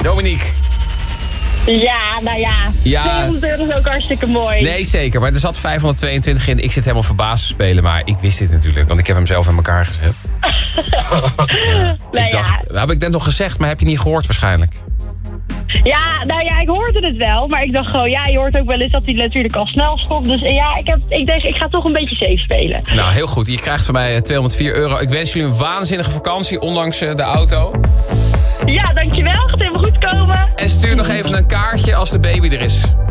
Dominique. Ja, nou ja. Ja. €200 is ook hartstikke mooi. Nee, zeker. Maar er zat 522 in. Ik zit helemaal verbaasd te spelen. Maar ik wist dit natuurlijk. Want ik heb hem zelf in elkaar gezet. Nou ik dacht, heb ik net nog gezegd, maar heb je niet gehoord waarschijnlijk. Ja, nou ja, ik hoorde het wel. Maar ik dacht gewoon, ja, je hoort ook wel eens dat hij natuurlijk al snel stopt. Dus ja, ik denk, ik ga toch een beetje safe spelen. Nou, heel goed. Je krijgt van mij €204. Ik wens jullie een waanzinnige vakantie, ondanks de auto. Ja, dankjewel. Gaat helemaal goed komen. En stuur nog even een kaartje als de baby er is.